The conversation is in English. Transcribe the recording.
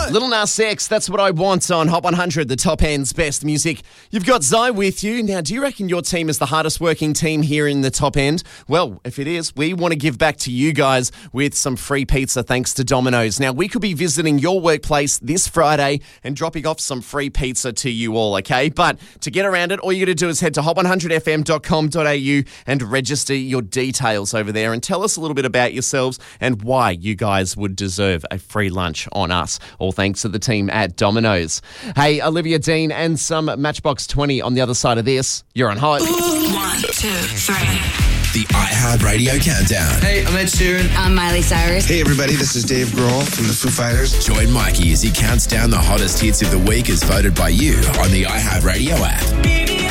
Little Nas X, that's what I want on Hot 100, the top end's best music. You've got Zai with you. Now, do you reckon your team is the hardest working team here in the top end? Well, if it is, we want to give back to you guys with some free pizza thanks to Domino's. Now, we could be visiting your workplace this Friday and dropping off some free pizza to you all, okay? But to get around it, all you got to do is head to hot100fm.com.au and register your details over there and tell us a little bit about yourselves and why you guys would deserve a free lunch on us. All thanks to the team at Domino's. Hey, Olivia Dean and some Matchbox 20 on the other side of this. You're on Hot. 1, 2, 3. The iHeartRadio Countdown. Hey, I'm Ed Sheeran. I'm Miley Cyrus. Hey, everybody, this is Dave Grohl from the Foo Fighters. Join Mikey as he counts down the hottest hits of the week as voted by you on the iHeartRadio app.